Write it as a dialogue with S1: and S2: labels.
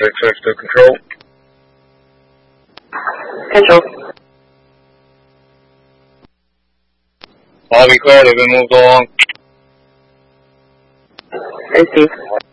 S1: 6 to control.
S2: Control.
S1: Lobby clear, they've been moved along.
S2: Receive.